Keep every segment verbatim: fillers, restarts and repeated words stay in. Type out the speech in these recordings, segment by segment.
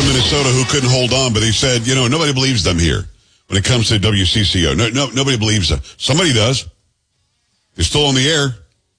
from Minnesota who couldn't hold on, but they said, you know, nobody believes them here when it comes to W C C O. No, no, nobody believes them. Somebody does. They're still on the air.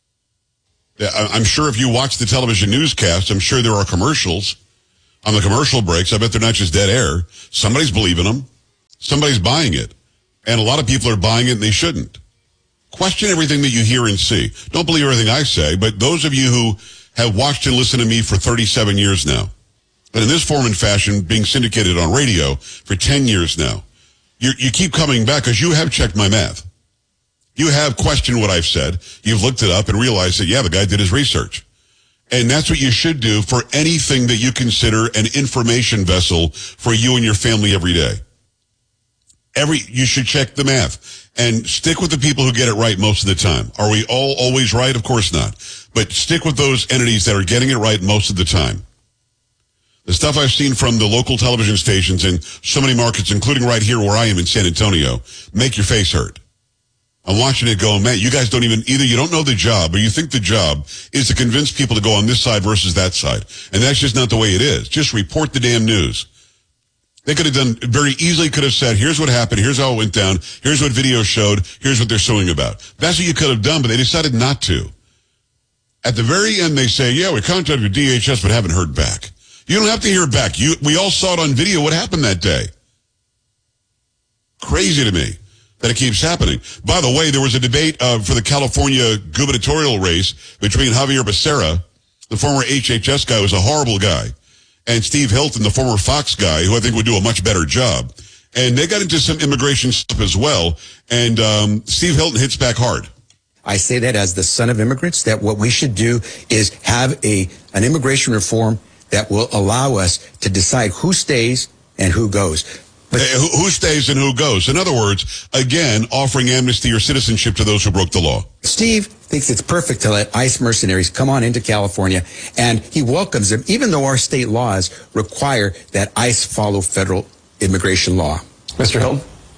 I'm sure if you watch the television newscast, I'm sure there are commercials on the commercial breaks. I bet they're not just dead air. Somebody's believing them. Somebody's buying it. And a lot of people are buying it and they shouldn't. Question everything that you hear and see. Don't believe everything I say, but those of you who have watched and listened to me for thirty-seven years now, and in this form and fashion, being syndicated on radio for ten years now, you, you keep coming back because you have checked my math. You have questioned what I've said. You've looked it up and realized that, yeah, the guy did his research. And that's what you should do for anything that you consider an information vessel for you and your family every day. Every, you should check the math and stick with the people who get it right most of the time. Are we all always right? Of course not. But stick with those entities that are getting it right most of the time. The stuff I've seen from the local television stations in so many markets, including right here where I am in San Antonio, make your face hurt. I'm watching it going, man, you guys don't even, either you don't know the job or you think the job is to convince people to go on this side versus that side. And that's just not the way it is. Just report the damn news. They could have done, very easily could have said, here's what happened, here's how it went down, here's what video showed, here's what they're suing about. That's what you could have done, but they decided not to. At the very end, they say, yeah, we contacted D H S but haven't heard back. You don't have to hear back. You, we all saw it on video what happened that day. Crazy to me that it keeps happening. By the way, there was a debate uh, for the California gubernatorial race between Javier Becerra, the former H H S guy, who was a horrible guy, and Steve Hilton, the former Fox guy, who I think would do a much better job. And they got into some immigration stuff as well, and um, Steve Hilton hits back hard. I say that as the son of immigrants, that what we should do is have a an immigration reform that will allow us to decide who stays and who goes. But who, who stays and who goes? In other words, again, offering amnesty or citizenship to those who broke the law. Steve thinks it's perfect to let ICE mercenaries come on into California, and he welcomes them, even though our state laws require that ICE follow federal immigration law. Mister Hilton?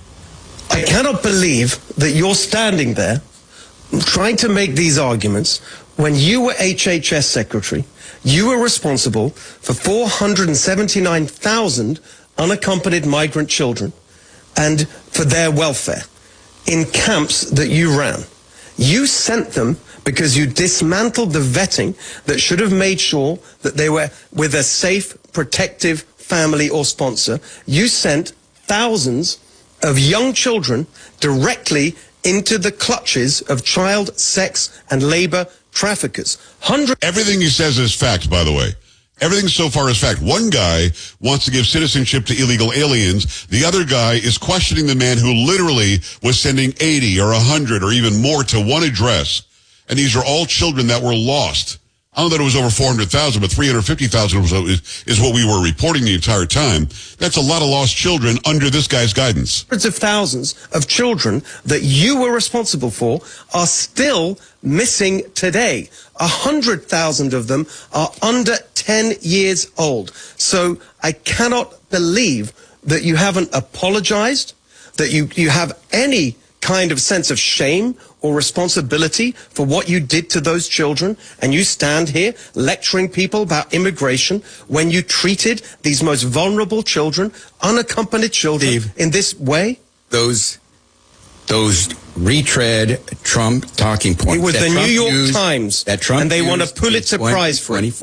I cannot believe that you're standing there trying to make these arguments when you were H H S secretary. You were responsible for four hundred seventy-nine thousand unaccompanied migrant children and for their welfare in camps that you ran. You sent them because you dismantled the vetting that should have made sure that they were with a safe, protective family or sponsor. You sent thousands of young children directly into the clutches of child sex and labor traffickers. Hundred- Everything he says is fact, by the way. Everything so far is fact. One guy wants to give citizenship to illegal aliens. The other guy is questioning the man who literally was sending eighty or one hundred or even more to one address. And these are all children that were lost. I don't know that it was over four hundred thousand, but three hundred fifty thousand is, is what we were reporting the entire time. That's a lot of lost children under this guy's guidance. Hundreds of thousands of children that you were responsible for are still missing today. A hundred thousand of them are under ten years old. So I cannot believe that you haven't apologized, that you, you have any kind of sense of shame or responsibility for what you did to those children, and you stand here lecturing people about immigration when you treated these most vulnerable children, unaccompanied children, Steve, in this way? Those those retread Trump talking points. It was the Trump New York used, Times, that Trump and they won a Pulitzer Prize for it.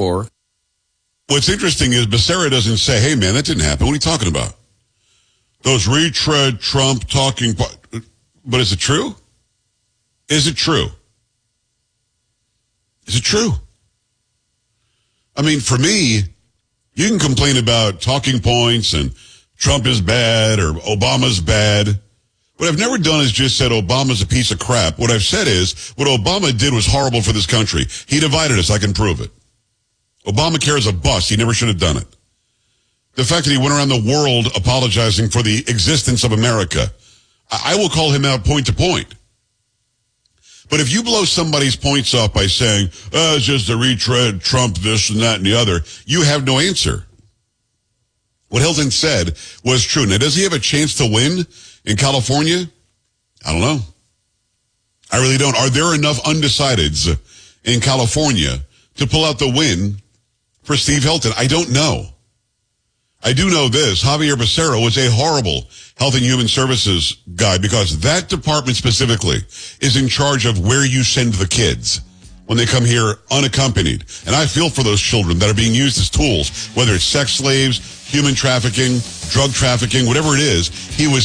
What's interesting is Becerra doesn't say, hey, man, that didn't happen. What are you talking about? Those retread Trump talking points. But is it true? Is it true? Is it true? I mean, for me, you can complain about talking points and Trump is bad or Obama's bad. What I've never done is just said Obama's a piece of crap. What I've said is what Obama did was horrible for this country. He divided us. I can prove it. Obamacare is a bust. He never should have done it. The fact that he went around the world apologizing for the existence of America, I will call him out point to point. But if you blow somebody's points off by saying, oh, it's just a retread, Trump, this and that and the other, you have no answer. What Hilton said was true. Now, does he have a chance to win in California? I don't know. I really don't. Are there enough undecideds in California to pull out the win for Steve Hilton? I don't know. I do know this. Javier Becerra was a horrible Health and Human Services guy because that department specifically is in charge of where you send the kids when they come here unaccompanied. And I feel for those children that are being used as tools, whether it's sex slaves, human trafficking, drug trafficking, whatever it is. He was